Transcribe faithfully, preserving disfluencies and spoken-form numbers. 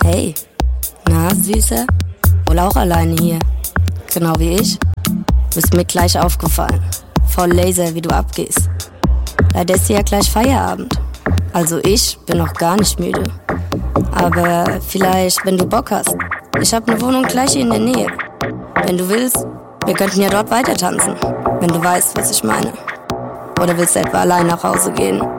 Hey, na Süßer? Wohl auch alleine hier. Genau wie ich. Bist mir gleich aufgefallen. Voll Laser, wie du abgehst. Leider ist hier ja gleich Feierabend. Also ich bin noch gar nicht müde. Aber vielleicht, wenn du Bock hast. Ich hab ne Wohnung gleich hier in der Nähe. Wenn du willst, wir könnten ja dort weiter tanzen. Wenn du weißt, was ich meine. Oder willst du etwa allein nach Hause gehen?